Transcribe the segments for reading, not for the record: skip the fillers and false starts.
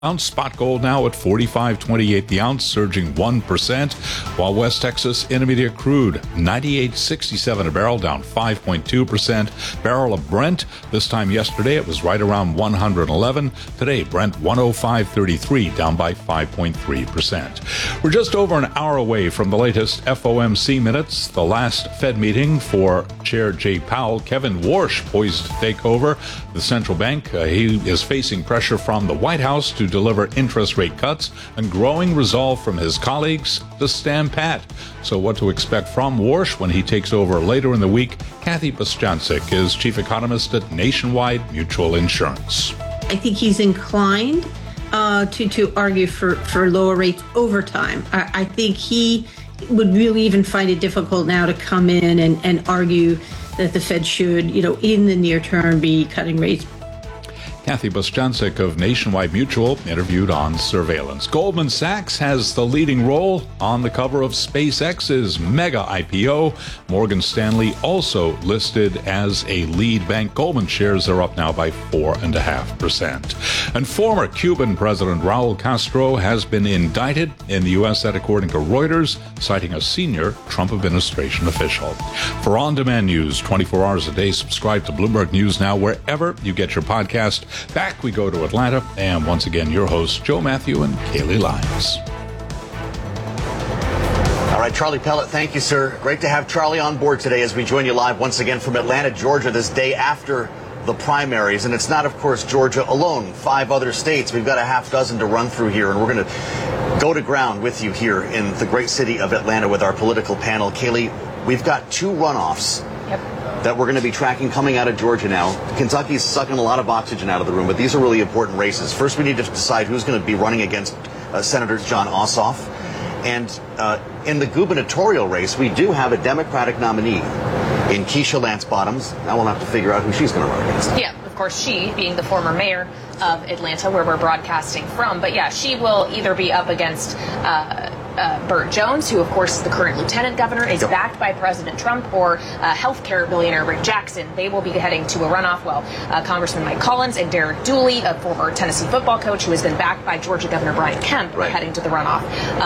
Ounce spot gold now at $45.28 the ounce, surging 1%, while West Texas Intermediate crude 98.67 a barrel, down 5.2%. Barrel of Brent, this time yesterday it was right around 111. Today Brent 105.33, down by 5.3%. We're just over an hour away from the latest FOMC minutes, the last Fed meeting for Chair Jay Powell. Kevin Warsh poised to take over the central bank. He is facing pressure from the White House to deliver interest rate cuts and growing resolve from his colleagues to stand pat. So what to expect from Warsh when he takes over later in the week? Kathy Bostjancic is chief economist at Nationwide Mutual Insurance. I think he's inclined to argue for lower rates over time. I think he would really even find it difficult now to come in and argue that the Fed should, in the near term be cutting rates. Kathy Bostjancic of Nationwide Mutual, interviewed on surveillance. Goldman Sachs has the leading role on the cover of SpaceX's mega IPO. Morgan Stanley also listed as a lead bank. Goldman shares are up now by 4.5%. And former Cuban President Raul Castro has been indicted in the U.S., that according to Reuters, citing a senior Trump administration official. For on-demand news 24 hours a day, subscribe to Bloomberg News Now wherever you get your podcast. Back we go to Atlanta, and once again, your hosts, Joe Matthew and Kaylee Lyons. All right, Charlie Pellet, thank you, sir. Great to have Charlie on board today as we join you live once again from Atlanta, Georgia, this day after the primaries. And it's not, of course, Georgia alone. 5 other states. We've got a half dozen to run through here, and we're going to go to ground with you here in the great city of Atlanta with our political panel. Kaylee, we've got 2 runoffs that we're going to be tracking coming out of Georgia now. Kentucky's sucking a lot of oxygen out of the room, but these are really important races. First, we need to decide who's going to be running against Senator Jon Ossoff. And in the gubernatorial race, we do have a Democratic nominee in Keisha Lance Bottoms. Now we'll have to figure out who she's going to run against. Yeah, of course, she being the former mayor of Atlanta, where we're broadcasting from. But yeah, she will either be up against Burt Jones, who of course is the current lieutenant governor, is backed by President Trump, or healthcare billionaire Rick Jackson. They will be heading to a runoff. Well, Congressman Mike Collins and Derek Dooley, a former Tennessee football coach who has been backed by Georgia Governor Brian Kemp, are heading to the runoff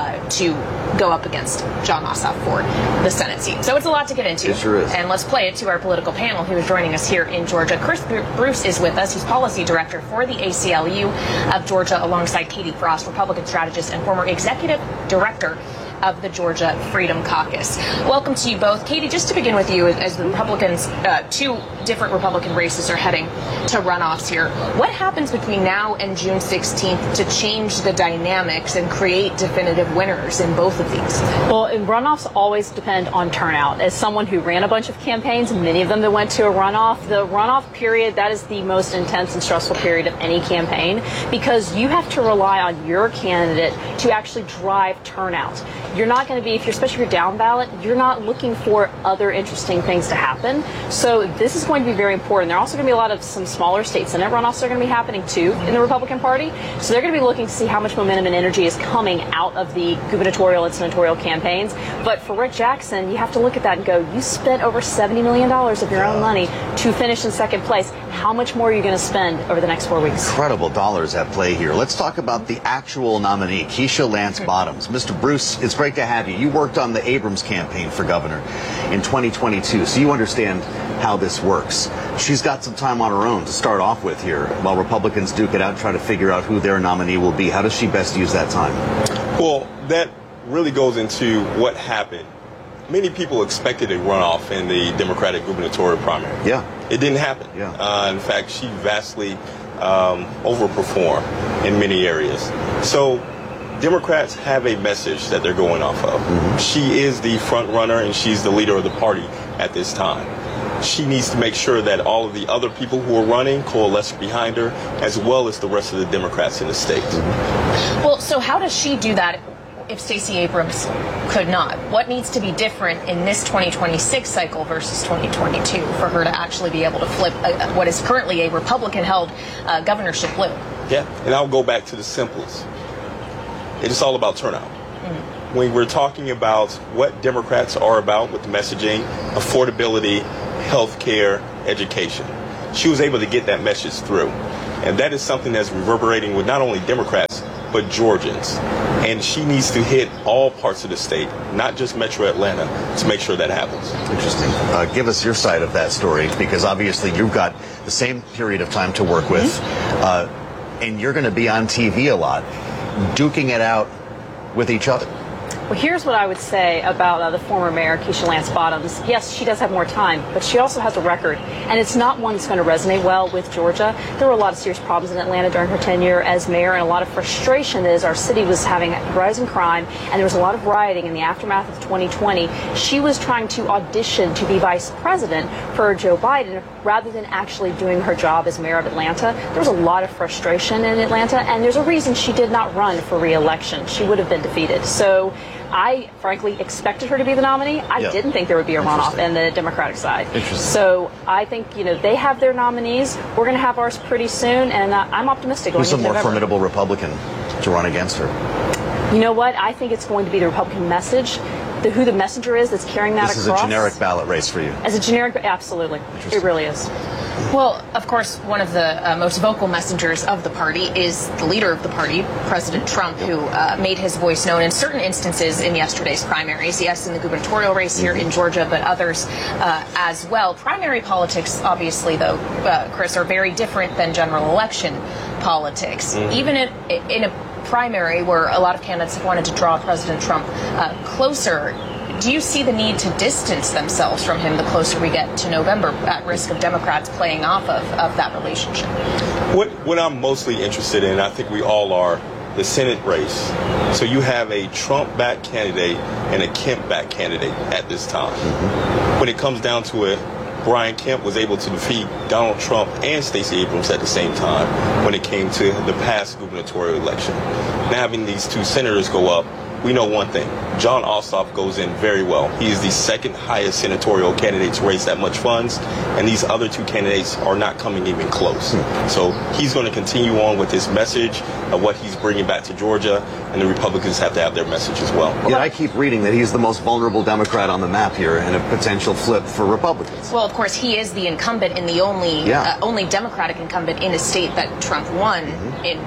to go up against Jon Ossoff for the Senate seat. So it's a lot to get into. It sure is. And let's play it to our political panel who is joining us here in Georgia. Chris Bruce is with us. He's policy director for the ACLU of Georgia, alongside Katie Frost, Republican strategist and former executive director of the Georgia Freedom Caucus. Welcome to you both. Katie, just to begin with you, as the Republicans, 2 different Republican races are heading to runoffs here. What happens between now and June 16th to change the dynamics and create definitive winners in both of these? Well, runoffs always depend on turnout. As someone who ran a bunch of campaigns, many of them that went to a runoff, the runoff period, that is the most intense and stressful period of any campaign, because you have to rely on your candidate to actually drive turnout. You're not going to be, especially if you're down ballot, you're not looking for other interesting things to happen. So this is going to be very important. There are also going to be some smaller state Senate runoffs are going to be happening too in the Republican Party. So they're going to be looking to see how much momentum and energy is coming out of the gubernatorial and senatorial campaigns. But for Rick Jackson, you have to look at that and go, you spent over $70 million of your own money to finish in second place. How much more are you going to spend over the next 4 weeks? Incredible dollars at play here. Let's talk about the actual nominee, Keisha Lance Bottoms. Mr. Bruce, it's great to have you. You worked on the Abrams campaign for governor in 2022, so you understand how this works. She's got some time on her own to start off with here while Republicans duke it out and try to figure out who their nominee will be. How does she best use that time? Well, that really goes into what happened. Many people expected a runoff in the Democratic gubernatorial primary. Yeah. It didn't happen. Yeah. In fact, she vastly overperformed in many areas. So Democrats have a message that they're going off of. Mm-hmm. She is the front runner and she's the leader of the party at this time. She needs to make sure that all of the other people who are running coalesce behind her, as well as the rest of the Democrats in the state. Mm-hmm. Well, so how does she do that if Stacey Abrams could not? What needs to be different in this 2026 cycle versus 2022 for her to actually be able to flip what is currently a Republican-held governorship blue? Yeah, and I'll go back to the simplest. It's all about turnout. Mm-hmm. When we're talking about what Democrats are about with messaging, affordability, health care, education, she was able to get that message through. And that is something that's reverberating with not only Democrats, but Georgians. And she needs to hit all parts of the state, not just Metro Atlanta, to make sure that happens. Interesting. Give us your side of that story, because obviously you've got the same period of time to work with, and you're going to be on TV a lot, duking it out with each other. Well, here's what I would say about the former mayor, Keisha Lance Bottoms. Yes, she does have more time, but she also has a record, and it's not one that's going to resonate well with Georgia. There were a lot of serious problems in Atlanta during her tenure as mayor, and a lot of frustration as our city was having rising crime, and there was a lot of rioting in the aftermath of 2020. She was trying to audition to be vice president for Joe Biden rather than actually doing her job as mayor of Atlanta. There was a lot of frustration in Atlanta, and there's a reason she did not run for re-election. She would have been defeated. So I, frankly, expected her to be the nominee. I didn't think there would be a runoff in the Democratic side. So I think, they have their nominees. We're going to have ours pretty soon, and I'm optimistic going into November. Who's a more formidable Republican to run against her? You know what? I think it's going to be the Republican message. Who the messenger is that's carrying that across. This is a generic ballot race for you. As a generic, absolutely. It really is. Well, of course, one of the most vocal messengers of the party is the leader of the party, President Trump, who made his voice known in certain instances in yesterday's primaries. Yes, in the gubernatorial race here in Georgia, but others as well. Primary politics, obviously, though, Chris, are very different than general election politics. Even in a primary where a lot of candidates have wanted to draw President Trump closer, do you see the need to distance themselves from him the closer we get to November, at risk of Democrats playing off of that relationship? What I'm mostly interested in, I think we all are, the Senate race. So you have a Trump-backed candidate and a Kemp-backed candidate at this time. When it comes down to it, Brian Kemp was able to defeat Donald Trump and Stacey Abrams at the same time when it came to the past gubernatorial election. Now having these two senators go up, we know one thing. Jon Ossoff goes in very well. He is the second highest senatorial candidate to raise that much funds, and these other two candidates are not coming even close. So he's going to continue on with his message of what he's bringing back to Georgia, and the Republicans have to have their message as well. Yeah, I keep reading that he's the most vulnerable Democrat on the map here and a potential flip for Republicans. Well, of course, he is the incumbent and the only Democratic incumbent in a state that Trump won in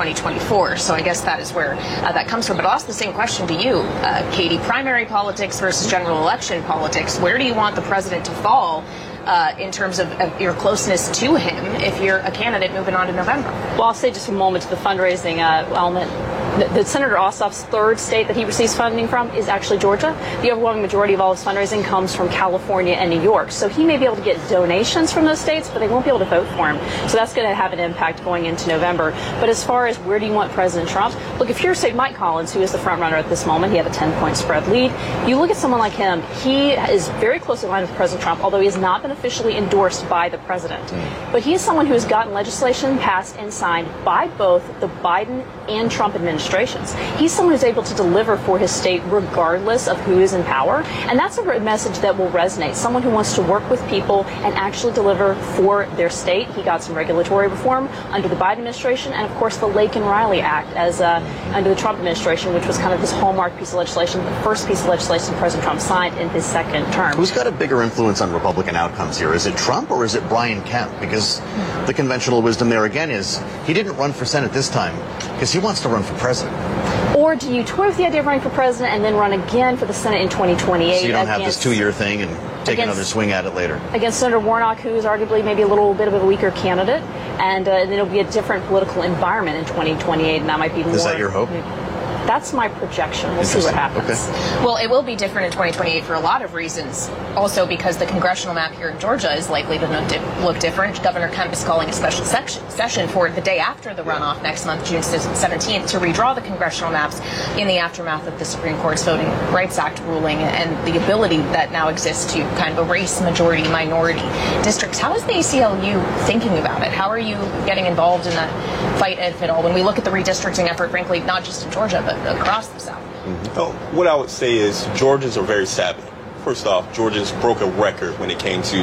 2024. So I guess that is where that comes from. But I'll ask the same question to you, Katie. Primary politics versus general election politics. Where do you want the president to fall in terms of your closeness to him if you're a candidate moving on to November? Well, I'll say just a moment to the fundraising element. The Senator Ossoff's third state that he receives funding from is actually Georgia. The overwhelming majority of all his fundraising comes from California and New York. So he may be able to get donations from those states, but they won't be able to vote for him. So that's going to have an impact going into November. But as far as where do you want President Trump, look, if you're, say, Mike Collins, who is the front runner at this moment, he had a 10-point spread lead. You look at someone like him, he is very closely aligned with President Trump, although he has not been officially endorsed by the president. But he is someone who has gotten legislation passed and signed by both the Biden and Trump administrations. He's someone who's able to deliver for his state regardless of who is in power. And that's a message that will resonate. Someone who wants to work with people and actually deliver for their state. He got some regulatory reform under the Biden administration and, of course, the Laken Riley Act as under the Trump administration, which was kind of his hallmark piece of legislation, the first piece of legislation President Trump signed in his second term. Who's got a bigger influence on Republican outcomes here? Is it Trump or is it Brian Kemp? Because the conventional wisdom there again is he didn't run for Senate this time because he wants to run for president. Or do you toy with the idea of running for president and then run again for the Senate in 2028? So you don't have this 2-year thing and take another swing at it later. Against Senator Warnock, who is arguably maybe a little bit of a weaker candidate. And then it'll be a different political environment in 2028, and that might be more. Is that your hope? That's my projection. We'll see what happens. Okay. Well, it will be different in 2028 for a lot of reasons. Also because the congressional map here in Georgia is likely to look different. Governor Kemp is calling a special session for the day after the runoff next month, June 17th, to redraw the congressional maps in the aftermath of the Supreme Court's Voting Rights Act ruling and the ability that now exists to kind of erase majority-minority districts. How is the ACLU thinking about it? How are you getting involved in that fight, if at all, when we look at the redistricting effort, frankly, not just in Georgia, but across the South? Oh, what I would say is Georgians are very savvy. First off, Georgians broke a record when it came to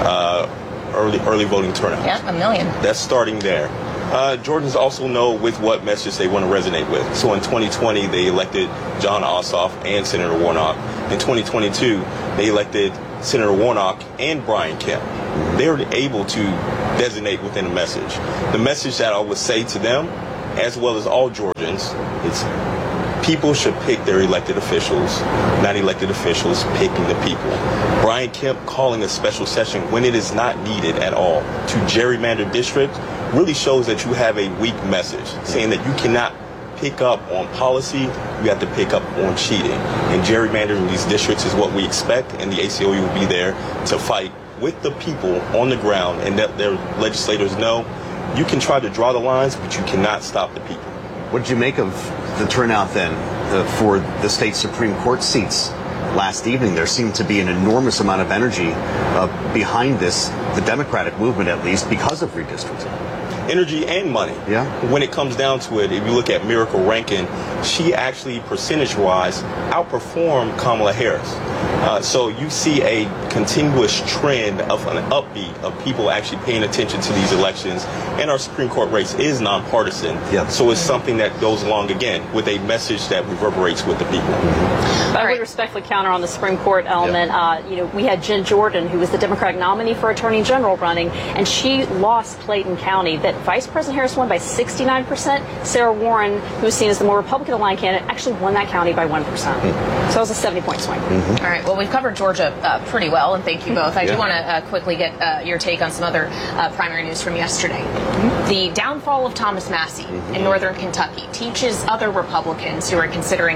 early voting turnout. Yeah, 1 million. That's starting there. Georgians also know with what message they want to resonate with. So in 2020, they elected Jon Ossoff and Senator Warnock. In 2022, they elected Senator Warnock and Brian Kemp. They were able to designate within a message. The message that I would say to them, as well as all Georgians, is people should pick their elected officials, not elected officials picking the people. Brian Kemp calling a special session when it is not needed at all to gerrymander districts really shows that you have a weak message, saying that you cannot pick up on policy, you have to pick up on cheating. And gerrymandering these districts is what we expect, and the ACLU will be there to fight with the people on the ground and let their legislators know you can try to draw the lines, but you cannot stop the people. What did you make of the turnout then for the state Supreme Court seats last evening? There seemed to be an enormous amount of energy behind this, the Democratic movement at least, because of redistricting. Energy and money. Yeah. When it comes down to it, if you look at Miracle Rankin, she actually percentage-wise outperformed Kamala Harris. So you see a continuous trend of an upbeat of people actually paying attention to these elections, and our Supreme Court race is nonpartisan. Yeah. So it's something that goes along again with a message that reverberates with the people. But I would respectfully counter on the Supreme Court element. We had Jen Jordan, who was the Democratic nominee for Attorney General, running, and she lost Clayton County. That Vice President Harris won by 69%. Sarah Warren, who was seen as the more Republican-aligned candidate, actually won that county by 1%. So that was a 70-point swing. All right. Well, we've covered Georgia pretty well, and thank you both. I do want to quickly get your take on some other primary news from yesterday. The downfall of Thomas Massie in northern Kentucky teaches other Republicans who are considering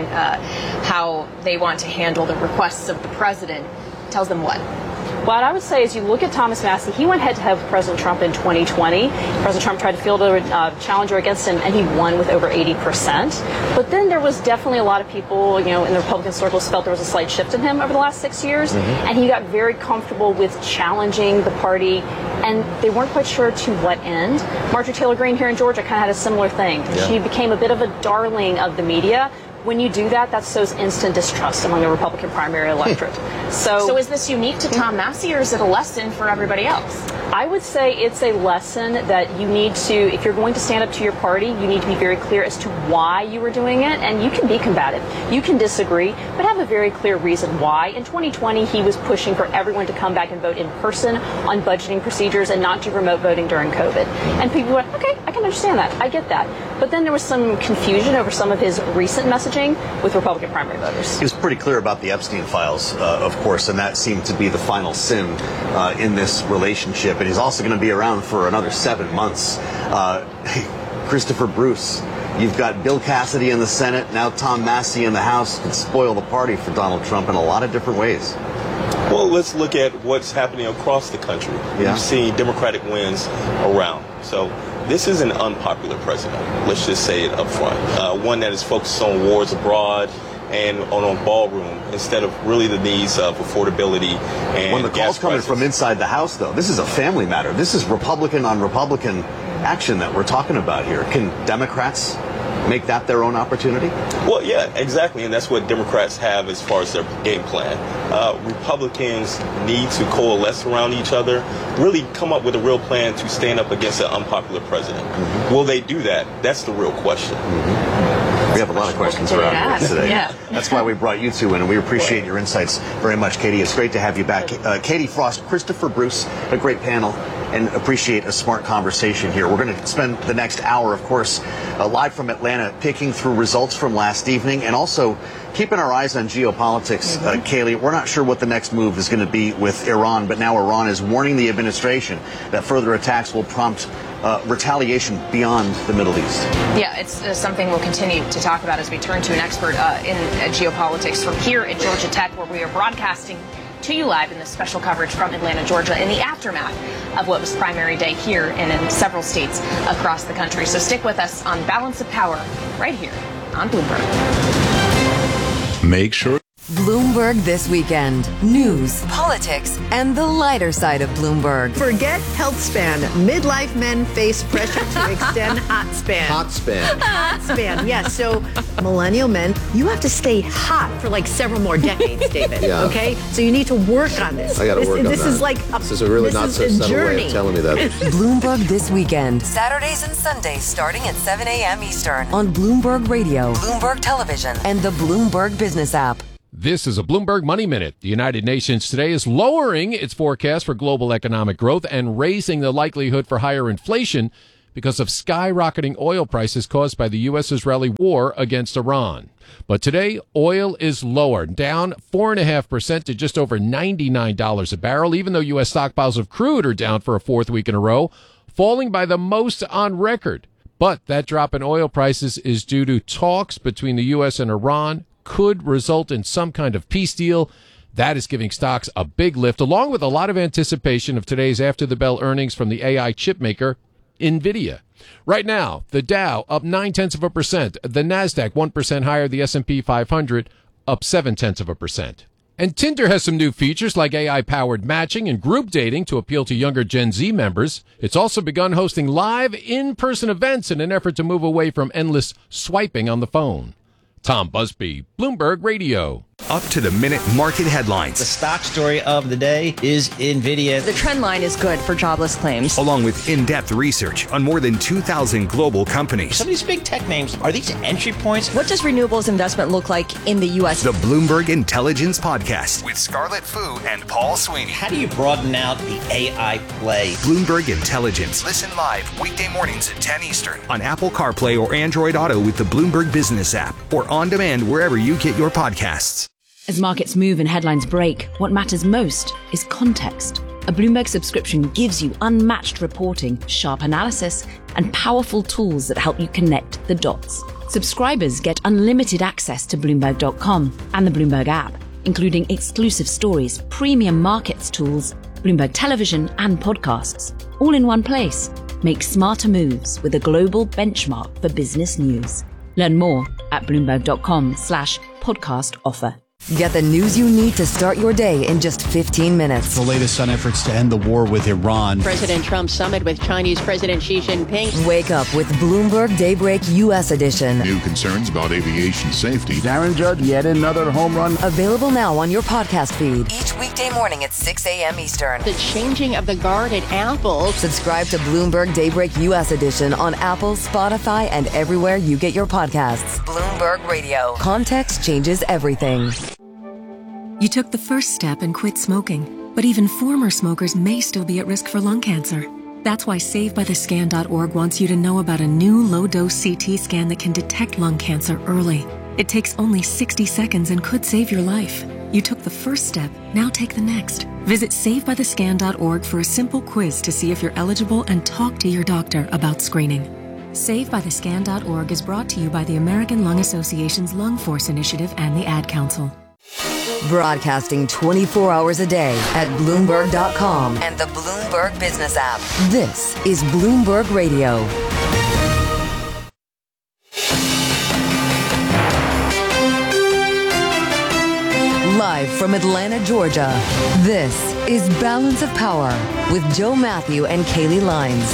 how they want to handle the requests of the president. Tells them what? What I would say is you look at Thomas Massie, he went head-to-head with President Trump in 2020. President Trump tried to field a challenger against him, and he won with over 80%. But then there was definitely a lot of people, in the Republican circles felt there was a slight shift in him over the last 6 years, and he got very comfortable with challenging the party, and they weren't quite sure to what end. Marjorie Taylor Greene here in Georgia kind of had a similar thing. Yeah. She became a bit of a darling of the media. When you do that, that sows instant distrust among the Republican primary electorate. So is this unique to Tom Massie, or is it a lesson for everybody else? I would say it's a lesson that you need to, if you're going to stand up to your party, you need to be very clear as to why you were doing it. And you can be combative. You can disagree, but have a very clear reason why. In 2020, he was pushing for everyone to come back and vote in person on budgeting procedures and not do remote voting during COVID. And people went, okay, I can understand that. I get that. But then there was some confusion over some of his recent messaging with Republican primary voters. He was pretty clear about the Epstein files, of course, and that seemed to be the final sin in this relationship. And he's also going to be around for another 7 months. Christopher Bruce, you've got Bill Cassidy in the Senate, now Tom Massie in the House. Could spoil the party for Donald Trump in a lot of different ways. Well, let's look at what's happening across the country. Yeah. We've seen Democratic wins around. So this is an unpopular president. Let's just say it up front. One that is focused on wars abroad and on ballroom instead of really the needs of affordability and when the calls coming from inside the House, though, this is a family matter. This is Republican on Republican action that we're talking about here. Can Democrats make that their own opportunity? Well, yeah, exactly. And that's what Democrats have as far as their game plan. Republicans need to coalesce around each other, really come up with a real plan to stand up against an unpopular president. Will they do that? That's the real question. We have a lot of questions around here today. Yeah. That's why we brought you two in, and we appreciate your insights very much, Katie. It's great to have you back. Katie Frost, Christopher Bruce, a great panel, and appreciate a smart conversation here. We're going to spend the next hour, of course, live from Atlanta, picking through results from last evening, and also keeping our eyes on geopolitics. Kaylee, we're not sure what the next move is going to be with Iran, but now Iran is warning the administration that further attacks will prompt retaliation beyond the Middle East. Yeah, it's something we'll continue to talk about as we turn to an expert in geopolitics from here at Georgia Tech, where we are broadcasting to you live in this special coverage from Atlanta, Georgia, in the aftermath of what was primary day here and in several states across the country. So stick with us on Balance of Power right here on Bloomberg. Make sure. Bloomberg This Weekend. News, politics, and the lighter side of Bloomberg. Forget health span. Midlife men face pressure to extend hot span. Hot span. Hot span, yes. So millennial men, you have to stay hot for like several more decades, David. Yeah. Okay? So you need to work on this. I got to work on that. This is like this is a really not so subtle way of telling me that. Bloomberg This Weekend. Saturdays and Sundays starting at 7 a.m. Eastern on Bloomberg Radio, Bloomberg Television, and the Bloomberg Business app. This is a Bloomberg Money Minute. The United Nations today is lowering its forecast for global economic growth and raising the likelihood for higher inflation because of skyrocketing oil prices caused by the U.S.-Israeli war against Iran. But today, oil is lower, down 4.5% to just over $99 a barrel, even though U.S. stockpiles of crude are down for a fourth week in a row, falling by the most on record. But that drop in oil prices is due to talks between the U.S. and Iran could result in some kind of peace deal. That is giving stocks a big lift, along with a lot of anticipation of today's after-the-bell earnings from the AI chip maker, NVIDIA. Right now, the Dow up 0.9%, the NASDAQ 1% higher, the S&P 500 up 0.7%. And Tinder has some new features like AI-powered matching and group dating to appeal to younger Gen Z members. It's also begun hosting live in-person events in an effort to move away from endless swiping on the phone. Tom Busby, Bloomberg Radio. Up-to-the-minute market headlines. The stock story of the day is NVIDIA. The trend line is good for jobless claims. Along with in-depth research on more than 2,000 global companies. Some of these big tech names, are these entry points? What does renewables investment look like in the U.S.? The Bloomberg Intelligence Podcast with Scarlett Fu and Paul Sweeney. How do you broaden out the AI play? Bloomberg Intelligence. Listen live weekday mornings at 10 Eastern on Apple CarPlay or Android Auto with the Bloomberg Business app or on demand wherever you get your podcasts. As markets move and headlines break, what matters most is context. A Bloomberg subscription gives you unmatched reporting, sharp analysis, and powerful tools that help you connect the dots. Subscribers get unlimited access to Bloomberg.com and the Bloomberg app, including exclusive stories, premium markets tools, Bloomberg television, and podcasts, all in one place. Make smarter moves with a global benchmark for business news. Learn more at Bloomberg.com/podcast offer. Get the news you need to start your day in just 15 minutes. The latest on efforts to end the war with Iran. President Trump's summit with Chinese President Xi Jinping. Wake up with Bloomberg Daybreak U.S. edition. New concerns about aviation safety. Aaron Judge, yet another home run. Available now on your podcast feed. Each weekday morning at 6 a.m. Eastern. The changing of the guard at Apple. Subscribe to Bloomberg Daybreak U.S. edition on Apple, Spotify, and everywhere you get your podcasts. Bloomberg Radio. Context changes everything. You took the first step and quit smoking, but even former smokers may still be at risk for lung cancer. That's why SaveByTheScan.org wants you to know about a new low-dose CT scan that can detect lung cancer early. It takes only 60 seconds and could save your life. You took the first step, now take the next. Visit SaveByTheScan.org for a simple quiz to see if you're eligible and talk to your doctor about screening. SaveByTheScan.org is brought to you by the American Lung Association's Lung Force Initiative and the Ad Council. Broadcasting 24 hours a day at Bloomberg.com and the Bloomberg Business app. This is Bloomberg Radio. Live from Atlanta, Georgia, this is Balance of Power with Joe Matthew and Kaylee Lines.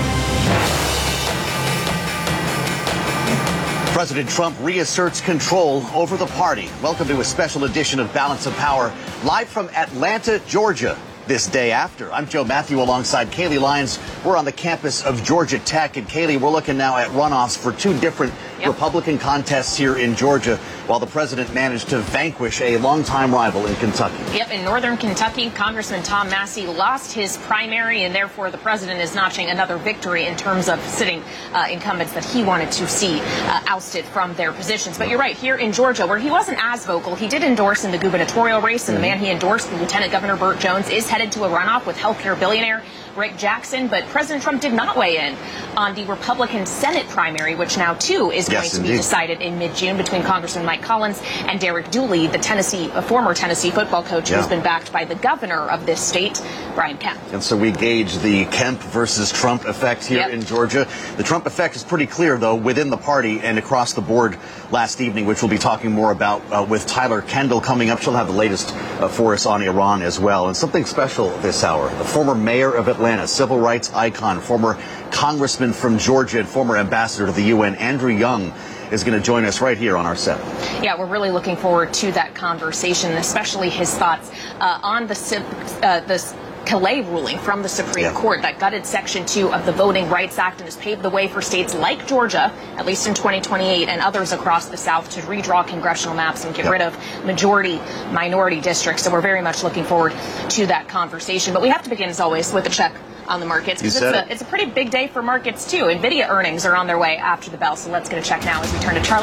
President Trump reasserts control over the party. Welcome to a special edition of Balance of Power, live from Atlanta, Georgia, this day after. I'm Joe Matthew alongside Kaylee Lyons. We're on the campus of Georgia Tech. And Kaylee, we're looking now at runoffs for two different Republican contests here in Georgia, while the president managed to vanquish a longtime rival in Kentucky. Yep, in northern Kentucky, Congressman Tom Massie lost his primary, and therefore the president is notching another victory in terms of sitting incumbents that he wanted to see ousted from their positions. But you're right, here in Georgia, where he wasn't as vocal, he did endorse in the gubernatorial race, and the man he endorsed, Lieutenant Governor Burt Jones, is headed to a runoff with healthcare billionaire Rick Jackson. But President Trump did not weigh in on the Republican Senate primary, which now, too, is going to be decided in mid-June between Congressman Mike Collins and Derek Dooley, the former Tennessee football coach who's been backed by the governor of this state, Brian Kemp. And so we gauge the Kemp versus Trump effect here in Georgia. The Trump effect is pretty clear, though, within the party and across the board last evening, which we'll be talking more about with Tyler Kendall coming up. She'll have the latest for us on Iran as well. And something special this hour, the former mayor of Atlanta, civil rights icon, former congressman from Georgia and former ambassador to the UN, Andrew Young, is going to join us right here on our set. Yeah, we're really looking forward to that conversation, especially his thoughts on the Calais ruling from the Supreme Court that gutted Section 2 of the Voting Rights Act and has paved the way for states like Georgia, at least in 2028, and others across the South to redraw congressional maps and get rid of majority-minority districts. So we're very much looking forward to that conversation. But we have to begin, as always, with a check on the markets, because it's a pretty big day for markets, too. NVIDIA earnings are on their way after the bell, so let's get a check now as we turn to Charlie.